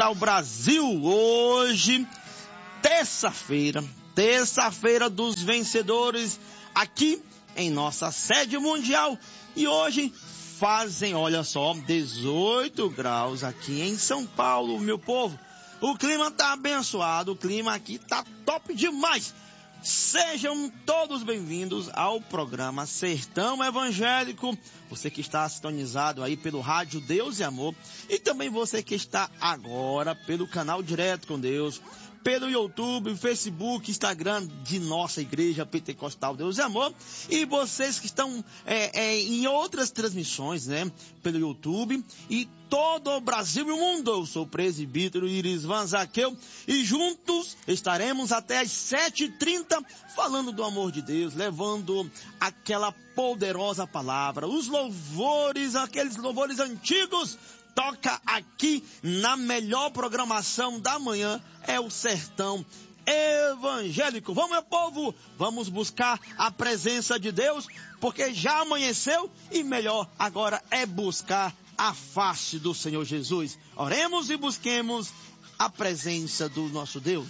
está o Brasil hoje, terça-feira dos vencedores, aqui em nossa sede mundial. E hoje fazem, olha só, 18 graus aqui em São Paulo, meu povo. O clima tá abençoado, o clima aqui tá top demais. Sejam todos bem-vindos ao programa Sertão Evangélico. Você que está sintonizado aí pelo rádio Deus e Amor, e também você que está agora pelo canal Direto com Deus, pelo YouTube, Facebook, Instagram de nossa Igreja Pentecostal Deus e Amor, e vocês que estão em outras transmissões, né, pelo YouTube e todo o Brasil e o mundo. Eu sou o presbítero Irisvan Zaqueu e juntos estaremos até às 7h30 falando do amor de Deus, levando aquela poderosa palavra, os louvores, aqueles louvores antigos. Toca aqui na melhor programação da manhã, é o Sertão Evangélico. Vamos, meu povo, vamos buscar a presença de Deus, porque já amanheceu e melhor agora é buscar a face do Senhor Jesus. Oremos e busquemos a presença do nosso Deus.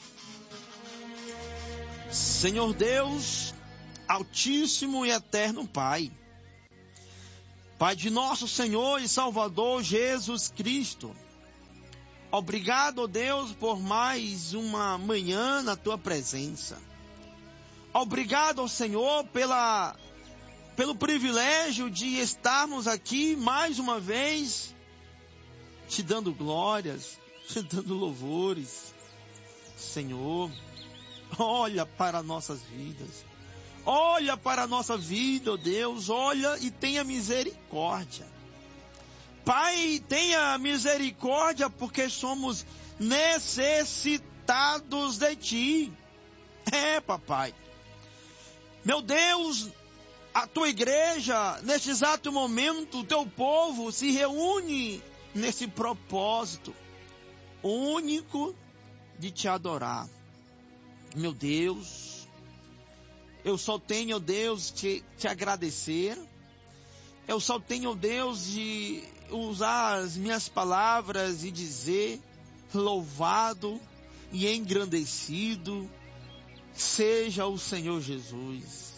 Senhor Deus, Altíssimo e Eterno Pai, Pai de nosso Senhor e Salvador Jesus Cristo, obrigado, ó Deus, por mais uma manhã na Tua presença. Obrigado, ó Senhor, pelo privilégio de estarmos aqui mais uma vez, Te dando glórias, Te dando louvores. Senhor, olha para nossas vidas. Olha para a nossa vida, ó Deus, olha e tenha misericórdia. Pai, tenha misericórdia porque somos necessitados de Ti. Papai. Meu Deus, a Tua igreja, neste exato momento, o Teu povo se reúne nesse propósito único de Te adorar. Meu Deus, eu só tenho, Deus, te agradecer. Eu só tenho, Deus, de usar as minhas palavras e dizer: louvado e engrandecido seja o Senhor Jesus.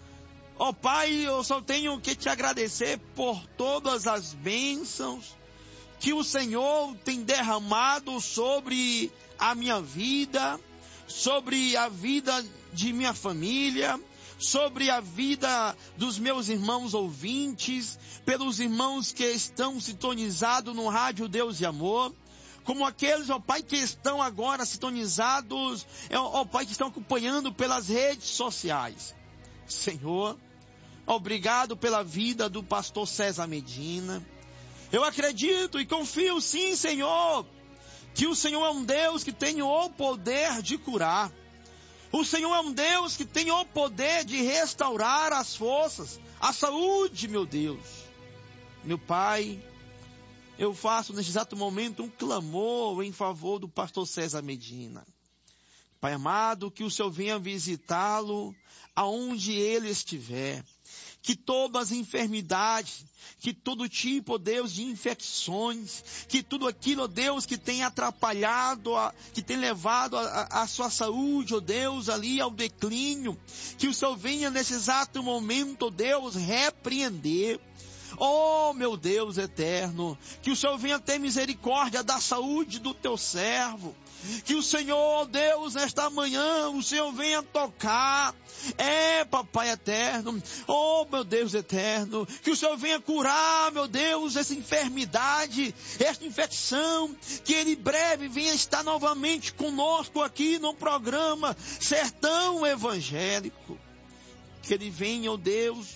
Ó Pai, eu só tenho que te agradecer por todas as bênçãos que o Senhor tem derramado sobre a minha vida, sobre a vida de minha família, sobre a vida dos meus irmãos ouvintes, pelos irmãos que estão sintonizados no rádio Deus e Amor, como aqueles, ó Pai, que estão agora sintonizados, ó Pai, que estão acompanhando pelas redes sociais. Senhor, obrigado pela vida do pastor César Medina. Eu acredito e confio, sim, Senhor, que o Senhor é um Deus que tem o poder de curar. O Senhor é um Deus que tem o poder de restaurar as forças, a saúde, meu Deus. Meu Pai, eu faço neste exato momento um clamor em favor do pastor César Medina. Pai amado, que o Senhor venha visitá-lo aonde ele estiver. Que todas as enfermidades, que todo tipo, ó Deus, de infecções, que tudo aquilo, ó Deus, que tem atrapalhado, que tem levado a sua saúde, ó Deus, ali ao declínio, que o Senhor venha nesse exato momento, ó Deus, repreender. Oh, meu Deus eterno, que o Senhor venha ter misericórdia da saúde do teu servo. Que o Senhor, Deus, nesta manhã, o Senhor venha tocar. Papai eterno. Oh, meu Deus eterno. Que o Senhor venha curar, meu Deus, essa enfermidade, esta infecção. Que Ele breve venha estar novamente conosco aqui no programa Sertão Evangélico. Que Ele venha, oh Deus,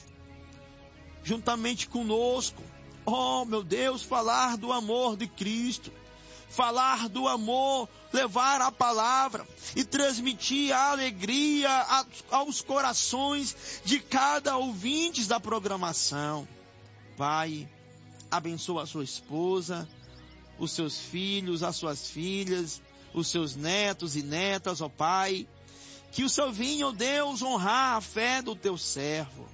juntamente conosco. Oh, meu Deus, falar do amor de Cristo. Falar do amor, levar a palavra e transmitir a alegria aos corações de cada ouvinte da programação. Pai, abençoa a sua esposa, os seus filhos, as suas filhas, os seus netos e netas, ó Pai. Que o Senhor venha, ó Deus, honrar a fé do teu servo.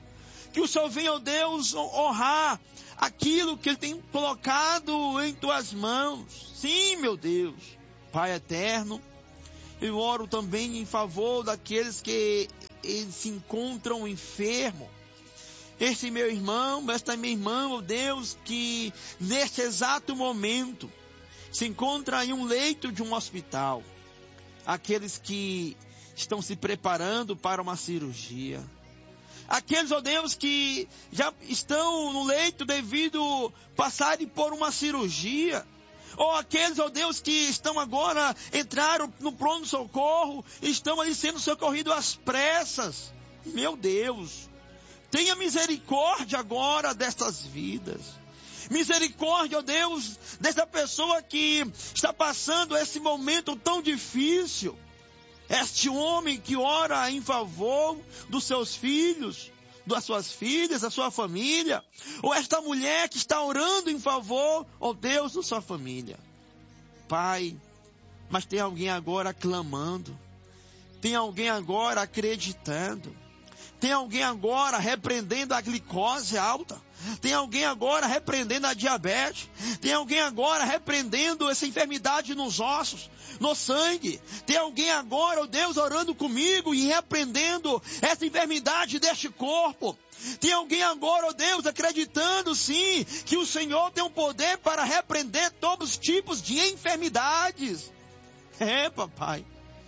Que o Senhor venha, ó Deus, honrar aquilo que Ele tem colocado em tuas mãos. Sim, meu Deus. Pai eterno, eu oro também em favor daqueles que se encontram enfermos. Esse meu irmão, esta minha irmã, ó Deus, que neste exato momento se encontra em um leito de um hospital. Aqueles que estão se preparando para uma cirurgia. Aqueles, ó Deus, que já estão no leito devido passarem por uma cirurgia. Ou aqueles, ó Deus, que estão agora, entraram no pronto-socorro, estão ali sendo socorridos às pressas. Meu Deus, tenha misericórdia agora destas vidas. Misericórdia, ó Deus, dessa pessoa que está passando esse momento tão difícil. Este homem que ora em favor dos seus filhos, das suas filhas, da sua família. Ou esta mulher que está orando em favor, ó Deus, da sua família. Pai, mas tem alguém agora clamando. Tem alguém agora acreditando. Tem alguém agora repreendendo a glicose alta. Tem alguém agora repreendendo a diabetes. Tem alguém agora repreendendo essa enfermidade nos ossos, no sangue. Tem alguém agora, ó Deus, orando comigo e repreendendo essa enfermidade deste corpo. Tem alguém agora, ó Deus, acreditando sim, que o Senhor tem o poder para repreender todos os tipos de enfermidades. Papai.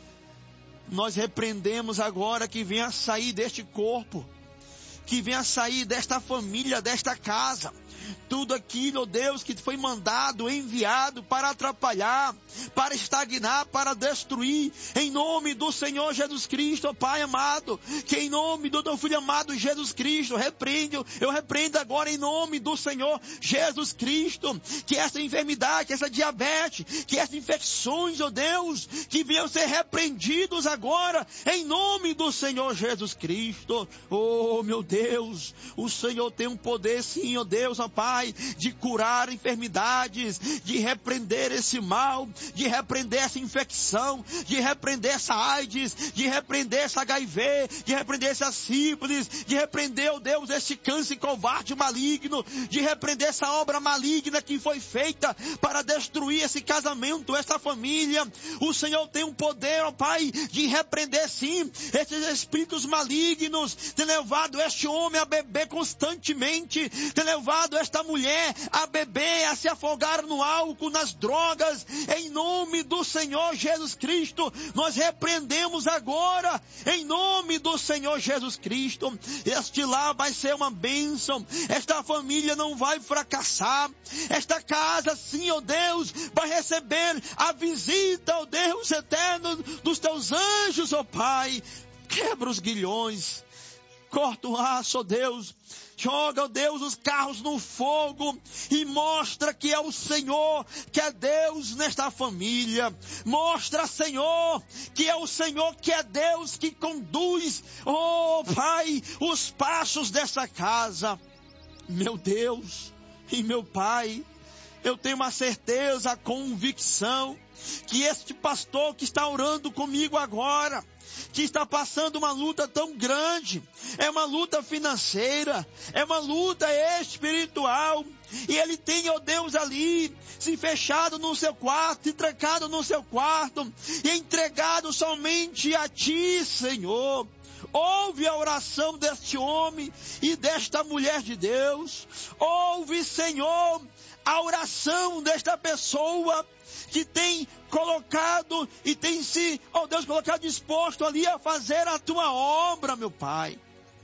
Nós repreendemos agora que venha sair deste corpo, que venha sair desta família, desta casa, tudo aquilo, ó Deus, que foi mandado, enviado para atrapalhar, para estagnar, para destruir, em nome do Senhor Jesus Cristo, ó Pai amado, que em nome do teu Filho amado Jesus Cristo, eu repreendo agora em nome do Senhor Jesus Cristo, que essa enfermidade, que essa diabetes, que essas infecções, ó Deus, que venham ser repreendidos agora, em nome do Senhor Jesus Cristo. Oh meu Deus, o Senhor tem um poder sim, ó Deus, ó Pai, de curar enfermidades, de repreender esse mal, de repreender essa infecção, de repreender essa AIDS, de repreender essa HIV, de repreender essa sífilis, de repreender, ó Deus, esse câncer covarde maligno, de repreender essa obra maligna que foi feita para destruir esse casamento, essa família. O Senhor tem um poder, ó Pai, de repreender sim esses espíritos malignos, ter levado este homem a beber constantemente, ter levado esta mulher a beber, a se afogar no álcool, nas drogas. Em nome do Senhor Jesus Cristo, nós repreendemos agora, em nome do Senhor Jesus Cristo. Este lar vai ser uma bênção, esta família não vai fracassar, esta casa sim, ó Deus, vai receber a visita, ó Deus eterno, dos teus anjos, ó Pai. Quebra os grilhões, corta o aço, ó Deus, joga, ó Deus, os carros no fogo e mostra que é o Senhor, que é Deus nesta família. Mostra, Senhor, que é o Senhor, que é Deus que conduz, oh Pai, os passos dessa casa. Meu Deus e meu Pai, eu tenho uma certeza, a convicção, que este pastor que está orando comigo agora, que está passando uma luta tão grande, é uma luta financeira, é uma luta espiritual, e ele tem, ó Deus, ali, se fechado no seu quarto, se trancado no seu quarto, e entregado somente a Ti, Senhor. Ouve a oração deste homem e desta mulher de Deus. Ouve, Senhor, a oração desta pessoa que tem colocado e tem se, ó Deus, colocado disposto ali a fazer a Tua obra, meu Pai.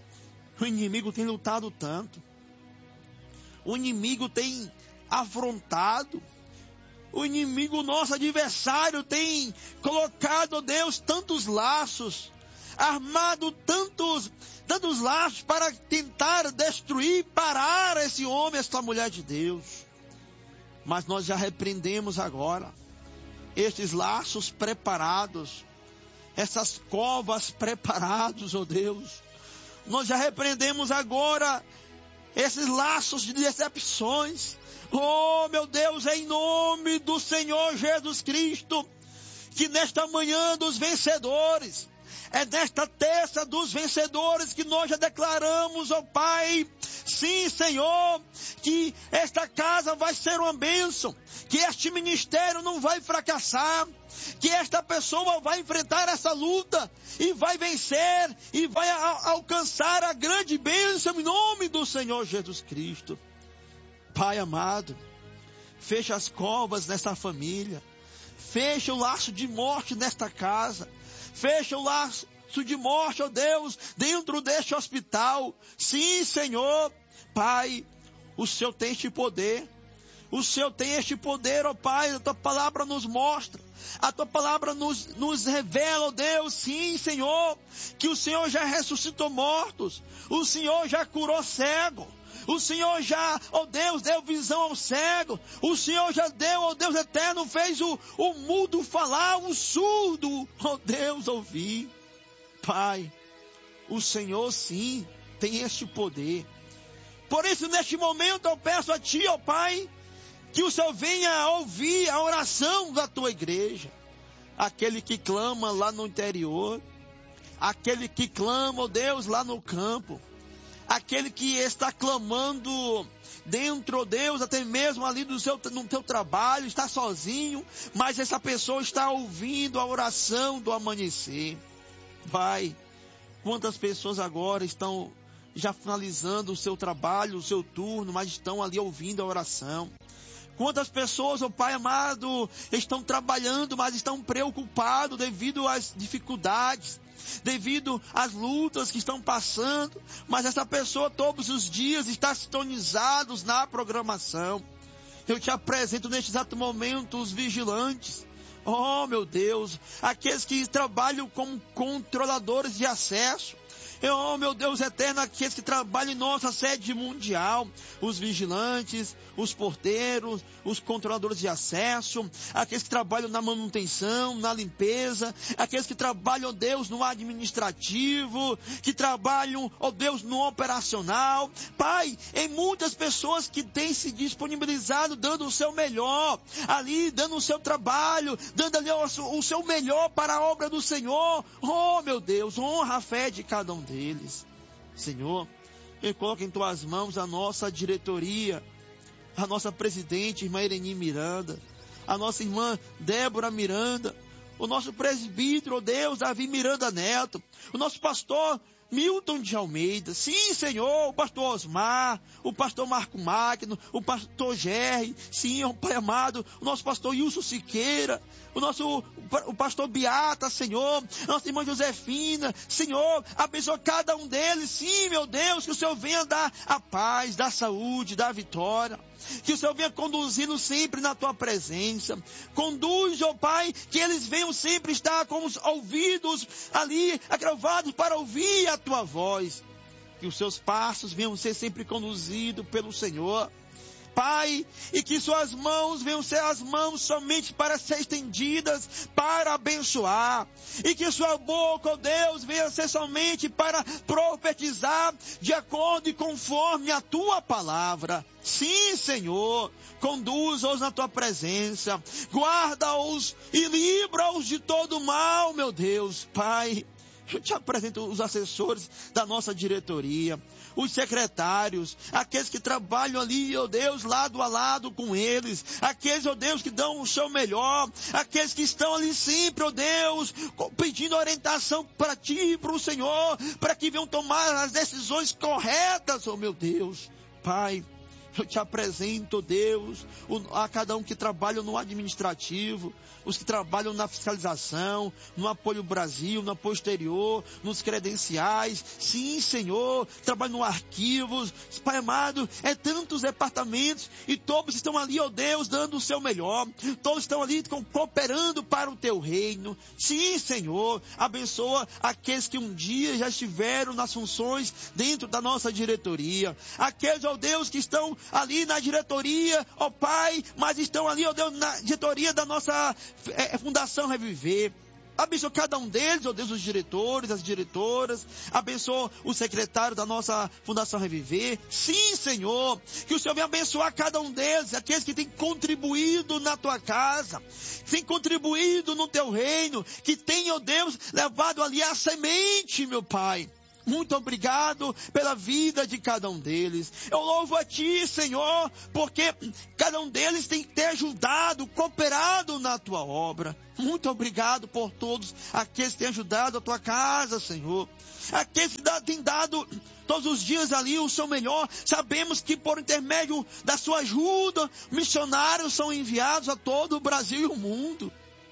O inimigo tem lutado tanto. O inimigo tem afrontado. O inimigo, nosso adversário, tem colocado, ó Deus, tantos laços, armado tantos laços para tentar destruir, parar esse homem, esta mulher de Deus. Mas nós já repreendemos agora estes laços preparados, essas covas preparadas, ó Deus. Nós já repreendemos agora esses laços de decepções. Oh, meu Deus, em nome do Senhor Jesus Cristo, que nesta manhã dos vencedores, é nesta terça dos vencedores que nós já declaramos, ó Pai, sim, Senhor, que esta casa vai ser uma bênção, que este ministério não vai fracassar, que esta pessoa vai enfrentar essa luta e vai vencer e vai alcançar a grande bênção em nome do Senhor Jesus Cristo. Pai amado, fecha as covas nesta família, fecha o laço de morte nesta casa, fecha o laço de morte, ó Deus, dentro deste hospital. Sim, Senhor, Pai, o Senhor tem este poder. O Senhor tem este poder, ó Pai, a Tua palavra nos mostra, a Tua palavra nos revela, ó Deus, sim, Senhor, que o Senhor já ressuscitou mortos, o Senhor já curou cego, o Senhor já, ó Deus, deu visão ao cego, o Senhor já deu, ó Deus eterno, fez o mudo falar, o surdo, ó Deus, ouvir. Pai, o Senhor sim tem este poder. Por isso, neste momento, eu peço a Ti, ó Pai, que o Senhor venha ouvir a oração da Tua igreja. Aquele que clama lá no interior, aquele que clama, ó Deus, lá no campo, aquele que está clamando dentro, ó Deus, até mesmo ali no teu trabalho, está sozinho, mas essa pessoa está ouvindo a oração do amanhecer. Pai, quantas pessoas agora estão já finalizando o seu trabalho, o seu turno, mas estão ali ouvindo a oração. Quantas pessoas, ó Pai amado, estão trabalhando, mas estão preocupados devido às dificuldades, devido às lutas que estão passando, mas essa pessoa todos os dias está sintonizados na programação. Eu te apresento neste exato momento os vigilantes. Oh, meu Deus, aqueles que trabalham como controladores de acesso. Oh, meu Deus eterno, aqueles que trabalham em nossa sede mundial, os vigilantes, os porteiros, os controladores de acesso, aqueles que trabalham na manutenção, na limpeza, aqueles que trabalham, oh Deus, no administrativo, que trabalham, oh Deus, no operacional. Pai, em muitas pessoas que têm se disponibilizado, dando o seu melhor, ali, dando o seu trabalho, dando ali o seu melhor para a obra do Senhor. Oh, meu Deus, honra a fé de cada um deles. Senhor, eu coloco em Tuas mãos a nossa diretoria, a nossa presidente, irmã Ireni Miranda, a nossa irmã Débora Miranda, o nosso presbítero, oh Deus, Davi Miranda Neto, o nosso pastor Milton de Almeida, sim, Senhor, o pastor Osmar, o pastor Marco Magno, o pastor Gerry, sim, o Pai amado, o nosso pastor Wilson Siqueira, o pastor Beata, Senhor, a nossa irmã Josefina, Senhor, abençoa cada um deles, sim, meu Deus, que o Senhor venha dar a paz, dar a saúde, dar a vitória, que o Senhor venha conduzindo sempre na Tua presença, conduz, ó Pai, que eles venham sempre estar com os ouvidos ali, agravados para ouvir a Tua voz, que os seus passos venham ser sempre conduzidos pelo Senhor, Pai, e que suas mãos venham ser as mãos somente para ser estendidas, para abençoar, e que sua boca, ó Deus, venha ser somente para profetizar de acordo e conforme a Tua palavra. Sim, Senhor, conduza-os na Tua presença, guarda-os e livra-os de todo mal, meu Deus. Pai, eu te apresento os assessores da nossa diretoria, os secretários, aqueles que trabalham ali, ó Deus, lado a lado com eles, aqueles, ó Deus, que dão o seu melhor, aqueles que estão ali sempre, ó Deus, pedindo orientação para Ti e para o Senhor, para que venham tomar as decisões corretas, ó meu Deus. Pai, eu te apresento, Deus, a cada um que trabalha no administrativo, os que trabalham na fiscalização, no apoio Brasil, no apoio exterior, nos credenciais. Sim, Senhor, trabalham no arquivos. Pai amado, é tantos departamentos e todos estão ali, ó Deus, dando o seu melhor. Todos estão ali cooperando para o Teu reino. Sim, Senhor, abençoa aqueles que um dia já estiveram nas funções dentro da nossa diretoria. Aqueles, ó Deus, que estão ali na diretoria, ó Pai, mas estão ali, ó Deus, na diretoria da nossa Fundação Reviver. Abençoa cada um deles, ó Deus, os diretores, as diretoras. Abençoa o secretário da nossa Fundação Reviver. Sim, Senhor, que o Senhor venha abençoar cada um deles, aqueles que têm contribuído na tua casa, que têm contribuído no teu reino, que têm, ó Deus, levado ali a semente, meu Pai. Muito obrigado pela vida de cada um deles. Eu louvo a Ti, Senhor, porque cada um deles tem que ter ajudado, cooperado na Tua obra. Muito obrigado por todos aqueles que têm ajudado a Tua casa, Senhor. Aqueles que têm dado todos os dias ali o seu melhor. Sabemos que por intermédio da Sua ajuda, missionários são enviados a todo o Brasil e o mundo.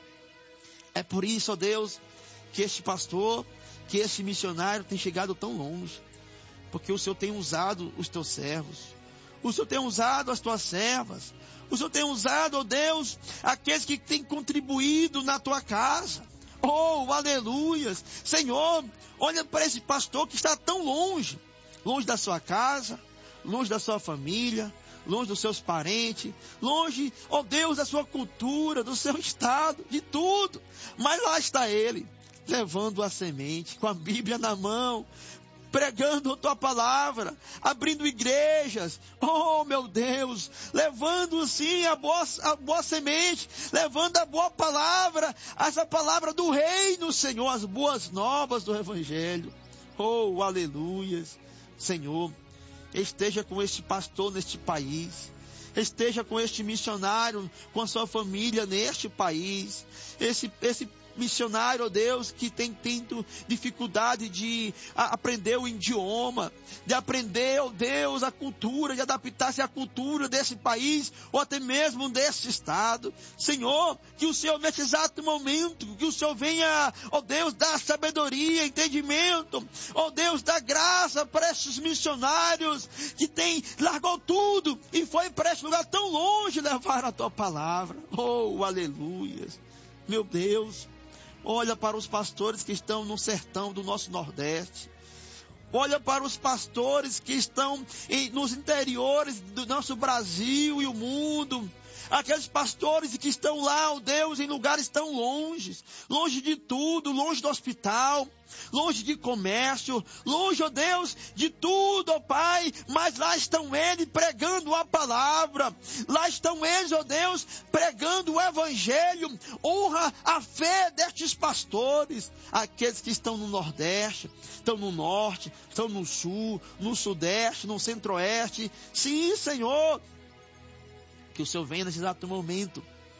É por isso, ó Deus, que este pastor, que esse missionário tem chegado tão longe, porque o Senhor tem usado os teus servos, o Senhor tem usado as tuas servas, o Senhor tem usado, ó Deus, aqueles que têm contribuído na tua casa. Oh, aleluias! Senhor, olha para esse pastor que está tão longe, longe da sua casa, longe da sua família, longe dos seus parentes, longe, ó Deus, da sua cultura, do seu estado, de tudo, mas lá está ele, levando a semente, com a Bíblia na mão, pregando a tua palavra, abrindo igrejas, oh meu Deus, levando sim a boa semente, levando a boa palavra, essa palavra do reino, Senhor, as boas novas do Evangelho. Oh, aleluias. Senhor, esteja com este pastor neste país, esteja com este missionário, com a sua família neste país, esse missionário, ó Deus, que tem tido dificuldade de aprender o idioma, de aprender, ó Deus, a cultura, de adaptar-se à cultura desse país, ou até mesmo desse estado. Senhor, que o Senhor, nesse exato momento, que o Senhor venha, ó Deus, dar sabedoria, entendimento, ó Deus, dar graça para esses missionários que largou tudo e foi para esse lugar tão longe levar a tua palavra. Oh, aleluias. Meu Deus, olha para os pastores que estão no sertão do nosso Nordeste. Olha para os pastores que estão nos interiores do nosso Brasil e o mundo. Aqueles pastores que estão lá, ó Deus, em lugares tão longe, longe de tudo, longe do hospital, longe de comércio, longe, ó Deus, de tudo, ó Pai, mas lá estão eles pregando a palavra, lá estão eles, ó Deus, pregando o Evangelho. Honra a fé destes pastores, aqueles que estão no Nordeste, estão no Norte, estão no Sul, no Sudeste, no Centro-Oeste. Sim, Senhor, que o Senhor venha nesse exato momento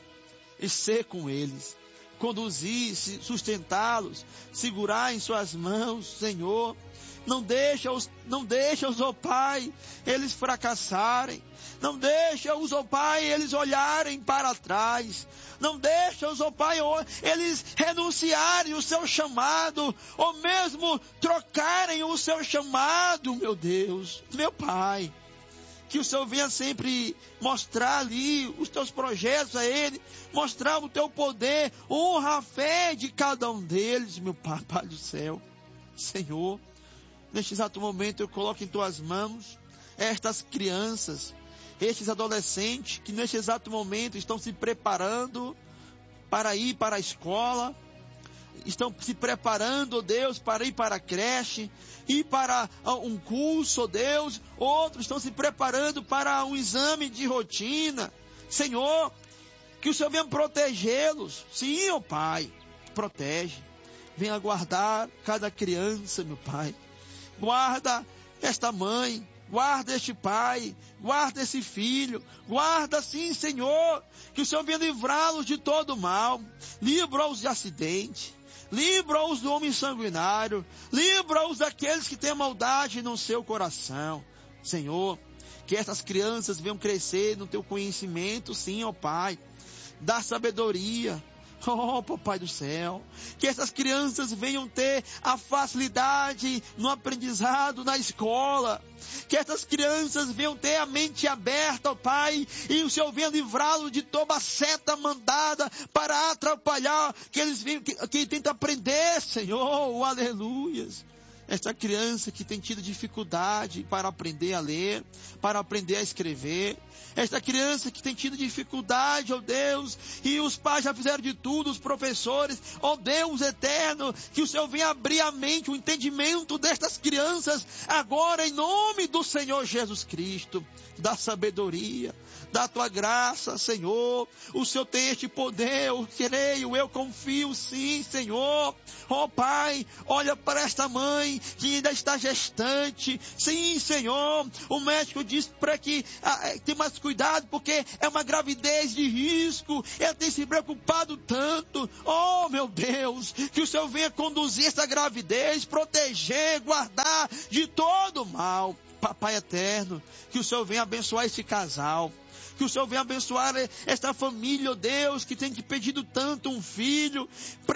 e ser com eles, conduzir, sustentá-los, segurar em suas mãos, Senhor. Não deixa-os, ó Pai, eles fracassarem. Não deixa-os, ó Pai, eles olharem para trás. Não deixa-os, ó Pai, eles renunciarem o seu chamado, ou mesmo trocarem o seu chamado, meu Deus, meu Pai. Que o Senhor venha sempre mostrar ali os teus projetos a ele, mostrar o teu poder, honra a fé de cada um deles, meu Pai, Pai do céu. Senhor, neste exato momento eu coloco em tuas mãos estas crianças, estes adolescentes que neste exato momento estão se preparando para ir para a escola, estão se preparando, ó Deus, para ir para a creche, ir para um curso, ó Deus. Outros estão se preparando para um exame de rotina. Senhor, que o Senhor venha protegê-los. Sim, ó Pai, protege. Venha guardar cada criança, meu Pai. Guarda esta mãe, guarda este pai, guarda esse filho, guarda sim, Senhor, que o Senhor venha livrá-los de todo mal, livra-os de acidente, livra-os do homem sanguinário, livra-os daqueles que têm maldade no seu coração. Senhor, que essas crianças venham crescer no teu conhecimento, sim, ó Pai, dá sabedoria. Oh, Papai do céu, que essas crianças venham ter a facilidade no aprendizado na escola, que essas crianças venham ter a mente aberta, ó Pai, e o Senhor venha livrá-los de toda seta mandada para atrapalhar, que eles venham, que tentam aprender, Senhor, aleluias. Esta criança que tem tido dificuldade para aprender a ler, para aprender a escrever. Esta criança que tem tido dificuldade, ó Deus, e os pais já fizeram de tudo, os professores, ó Deus eterno, que o Senhor venha abrir a mente, o entendimento destas crianças, agora em nome do Senhor Jesus Cristo, da sabedoria, da tua graça, Senhor. O Senhor tem este poder, eu creio, eu confio sim, Senhor. Ó Pai, olha para esta mãe que ainda está gestante. Sim, Senhor, o médico diz para que tenha mais cuidado, porque é uma gravidez de risco. Ele tem se preocupado tanto. Oh, meu Deus, que o Senhor venha conduzir essa gravidez, proteger, guardar de todo mal. Papai eterno, que o Senhor venha abençoar esse casal. Que o Senhor venha abençoar esta família, ó Deus, que tem te pedido tanto um filho,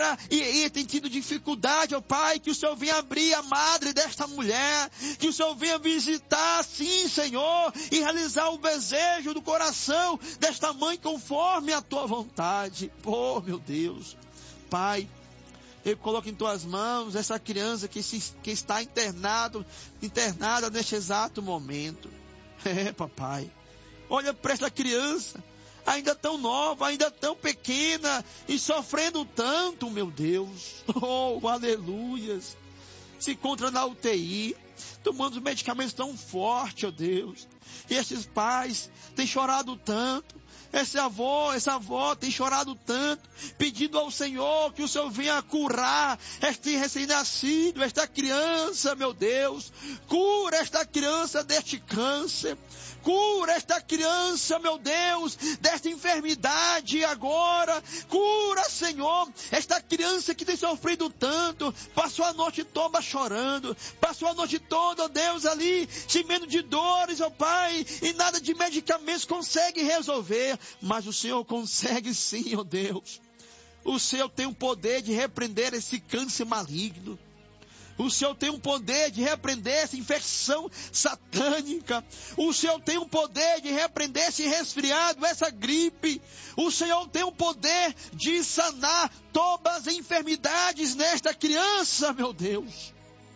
e tem tido dificuldade, ó Pai, que o Senhor venha abrir a madre desta mulher, que o Senhor venha visitar, sim, Senhor, e realizar o desejo do coração desta mãe conforme a tua vontade. Oh, meu Deus, Pai, eu coloco em tuas mãos essa criança que está internada neste exato momento. Papai, olha para essa criança, ainda tão nova, ainda tão pequena, e sofrendo tanto, meu Deus. Oh, aleluias. Se encontra na UTI, tomando os medicamentos tão fortes, ó Deus. E esses pais têm chorado tanto. Essa avó tem chorado tanto, pedindo ao Senhor que o Senhor venha curar este recém-nascido, esta criança, meu Deus. Cura esta criança deste câncer. Cura esta criança, meu Deus, desta enfermidade agora. Cura, Senhor, esta criança que tem sofrido tanto. Passou a noite toda chorando. Passou a noite toda, ó Deus, ali, gemendo de dores, ó Pai. E nada de medicamentos consegue resolver. Mas o Senhor consegue sim, ó Deus. O Senhor tem o poder de repreender esse câncer maligno. O Senhor tem o poder de repreender essa infecção satânica. O Senhor tem o poder de repreender esse resfriado, essa gripe. O Senhor tem o poder de sanar todas as enfermidades nesta criança, meu Deus.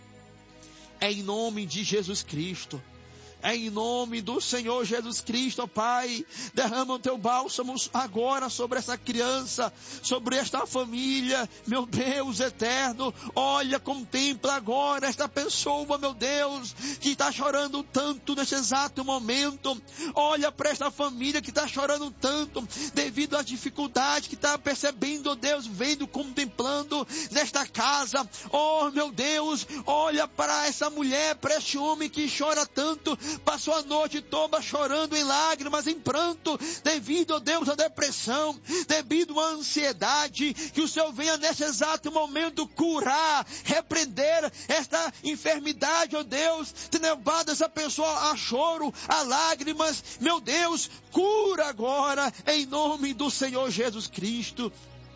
É em nome de Jesus Cristo. É em nome do Senhor Jesus Cristo, ó Pai, derrama o teu bálsamo agora sobre essa criança, sobre esta família, meu Deus eterno. Olha, contempla agora esta pessoa, meu Deus, que está chorando tanto nesse exato momento. Olha para esta família que está chorando tanto devido às dificuldades que está percebendo, ó Deus, vendo, contemplando nesta casa. Oh, meu Deus, olha para essa mulher, para este homem que chora tanto. Passou a noite toda chorando em lágrimas, em pranto, devido, ó Deus, à depressão, devido à ansiedade. Que o Senhor venha nesse exato momento curar, repreender esta enfermidade, ó Deus, ter levado essa pessoa a choro, a lágrimas. Meu Deus, cura agora, em nome do Senhor Jesus Cristo.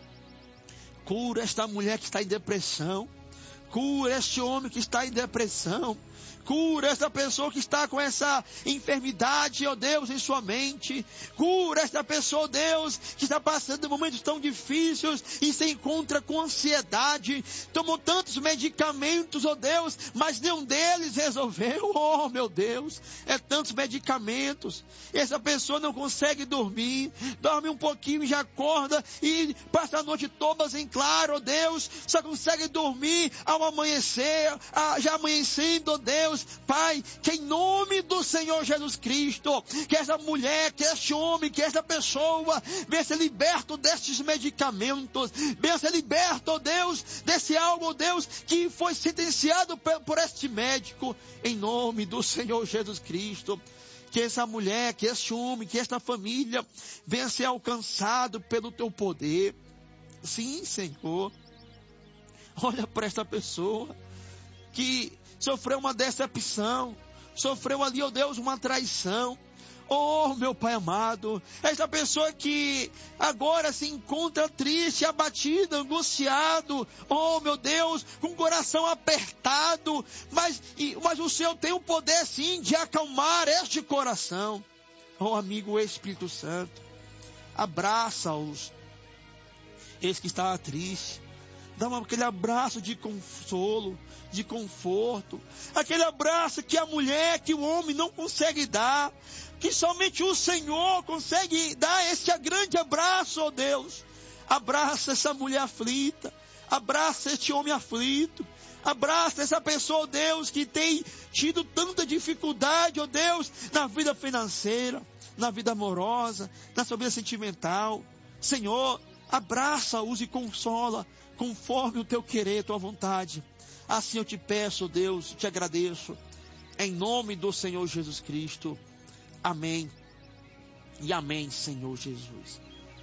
Cura esta mulher que está em depressão. Cura este homem que está em depressão. Cura esta pessoa que está com essa enfermidade, ó Deus, em sua mente. Cura esta pessoa, ó Deus, que está passando momentos tão difíceis e se encontra com ansiedade. Tomou tantos medicamentos, ó Deus, mas nenhum deles resolveu. Oh, meu Deus, é tantos medicamentos. Essa pessoa não consegue dormir. Dorme um pouquinho e já acorda e passa a noite toda em claro, ó Deus. Só consegue dormir ao amanhecer, já amanhecendo, ó Deus. Pai, que em nome do Senhor Jesus Cristo, que essa mulher, que este homem, que essa pessoa venha ser liberto destes medicamentos, venha ser liberto, ó Deus, desse algo, ó Deus, que foi sentenciado por este médico, em nome do Senhor Jesus Cristo. Que essa mulher, que este homem, que esta família venha ser alcançado pelo teu poder. Sim, Senhor. Olha para esta pessoa que sofreu uma decepção, sofreu ali, ó Deus, uma traição. Oh, meu Pai amado, esta pessoa que agora se encontra triste, abatida, angustiado, oh, meu Deus, com o coração apertado, mas o Senhor tem o poder, sim, de acalmar este coração. Oh, amigo Espírito Santo, abraça-os, esse que está triste. Dá aquele abraço de consolo, de conforto. Aquele abraço que a mulher, que o homem não consegue dar. Que somente o Senhor consegue dar esse grande abraço, ó Deus. Abraça essa mulher aflita. Abraça este homem aflito. Abraça essa pessoa, ó Deus, que tem tido tanta dificuldade, ó Deus, na vida financeira, na vida amorosa, na sua vida sentimental. Senhor, abraça-os e consola, conforme o teu querer, tua vontade. Assim eu te peço, ó Deus, te agradeço, em nome do Senhor Jesus Cristo. Amém. E amém, Senhor Jesus.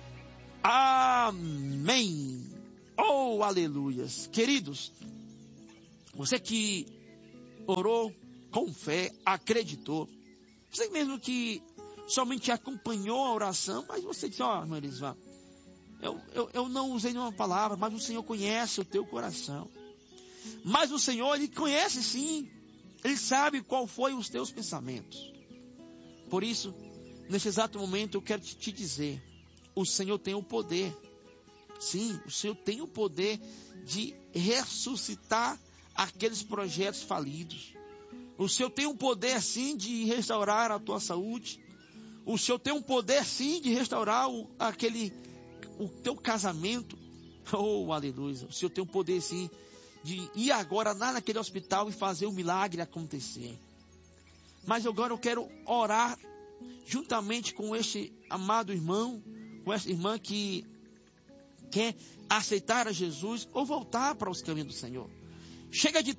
Amém. Oh, aleluias. Queridos, você que orou com fé, acreditou, você mesmo que somente acompanhou a oração, mas você disse, ó, irmã Elisvan, eu não usei nenhuma palavra, mas o Senhor conhece o teu coração. Mas o Senhor, Ele conhece sim. Ele sabe qual foi os teus pensamentos. Por isso, nesse exato momento, eu quero te dizer, o Senhor tem o poder. Sim, o Senhor tem o poder de ressuscitar aqueles projetos falidos. O Senhor tem o poder sim de restaurar a tua saúde. O Senhor tem o poder sim de restaurar o teu casamento. Oh, aleluia. O Senhor tem o poder sim de ir agora lá naquele hospital e fazer o milagre acontecer. Mas agora eu quero orar juntamente com este amado irmão, com essa irmã que quer aceitar a Jesus ou voltar para os caminhos do Senhor. Chega de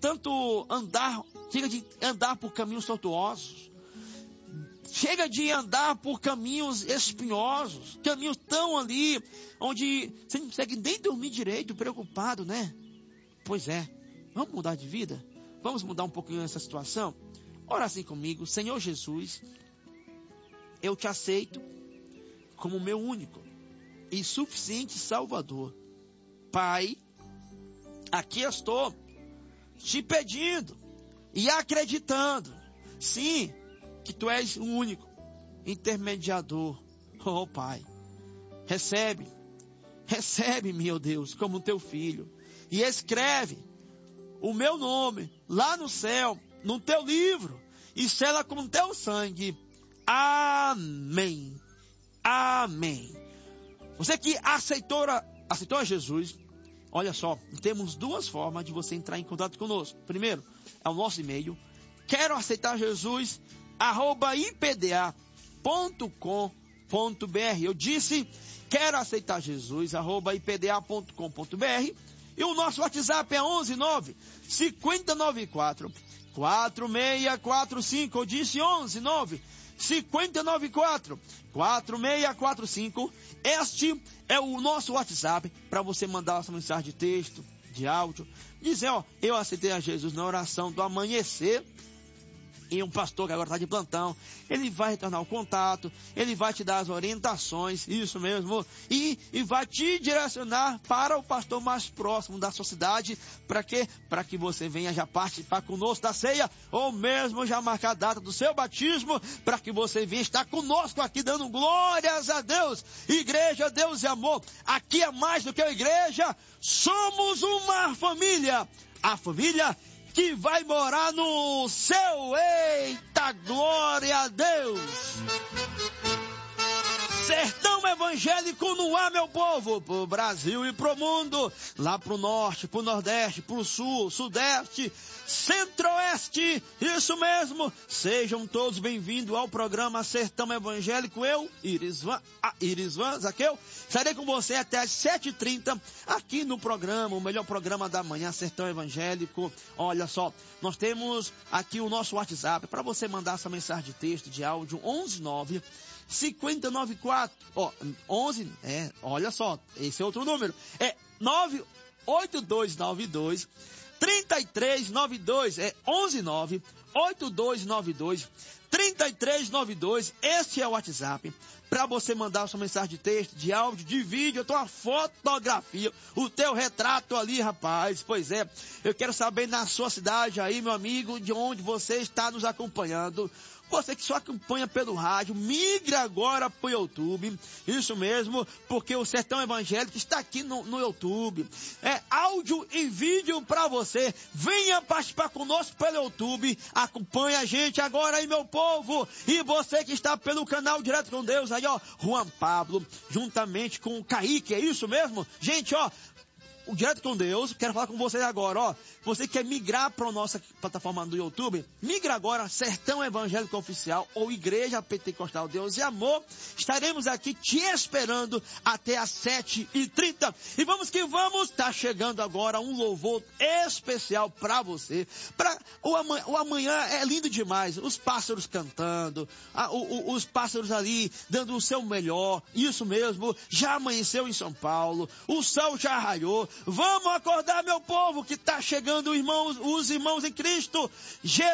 andar por caminhos tortuosos. Chega de andar por caminhos espinhosos, caminhos tão ali, onde você não consegue nem dormir direito, preocupado, né? Pois é, vamos mudar de vida? Vamos mudar um pouquinho essa situação? Ora assim comigo, Senhor Jesus, eu te aceito como meu único e suficiente Salvador. Pai, aqui eu estou te pedindo e acreditando, sim, que tu és o único intermediador. Oh Pai, recebe-me, meu Deus, como teu filho e escreve o meu nome lá no céu, no teu livro, e sela com teu sangue. Amém. Amém. Você que aceitou a Jesus, olha só, temos duas formas de você entrar em contato conosco. Primeiro, é o nosso e-mail, quero aceitar Jesus, @ipda.com.br. Eu disse, quero aceitar Jesus, @ipda.com.br. E o nosso WhatsApp é 119-5094-4645. Eu disse 119-5094-4645. Este é o nosso WhatsApp para você mandar sua mensagem de texto, de áudio. Dizer, ó, eu aceitei a Jesus na oração do amanhecer. E um pastor que agora está de plantão, ele vai retornar o contato, ele vai te dar as orientações, isso mesmo, e vai te direcionar para o pastor mais próximo da sua cidade, para quê? Para que você venha já participar conosco da ceia, ou mesmo já marcar a data do seu batismo, para que você venha estar conosco aqui dando glórias a Deus. Igreja, Deus e amor, aqui é mais do que a igreja, somos uma família, a família que vai morar no céu. Eita, glória a Deus! Sertão evangélico no ar, meu povo, pro Brasil e pro mundo, lá pro norte, pro nordeste, pro sul, sudeste, centro-oeste, isso mesmo, sejam todos bem-vindos ao programa Sertão Evangélico. Eu, Irisvan Zaqueu, estarei com você até às 7h30, aqui no programa, o melhor programa da manhã, Sertão Evangélico. Olha só, nós temos aqui o nosso WhatsApp, para você mandar essa mensagem de texto, de áudio, 11 olha só, esse é outro número, é 98292 3392, é 8292-3392. Esse é o WhatsApp para você mandar sua mensagem de texto, de áudio, de vídeo, a tua fotografia, o teu retrato ali, rapaz. Pois é, eu quero saber na sua cidade aí, meu amigo, de onde você está nos acompanhando. Você que só acompanha pelo rádio, migra agora para o YouTube. Isso mesmo, porque o Sertão Evangélico está aqui no YouTube. É áudio e vídeo para você. Venha participar conosco pelo YouTube. Acompanhe a gente agora aí, meu povo. E você que está pelo canal Direto com Deus, aí ó, Juan Pablo, juntamente com o Kaique, é isso mesmo? Gente, ó, o Direto com Deus, quero falar com vocês agora, ó. Você quer migrar para a nossa plataforma do YouTube? Migra agora, Sertão Evangélico Oficial ou Igreja Pentecostal Deus e Amor. Estaremos aqui te esperando até às 7h30. E vamos que vamos, tá chegando agora um louvor especial para você. O amanhã é lindo demais, os pássaros cantando, os pássaros ali dando o seu melhor. Isso mesmo, já amanheceu em São Paulo, o sol já raiou. Vamos acordar, meu povo, que está chegando, irmãos, os irmãos em Cristo.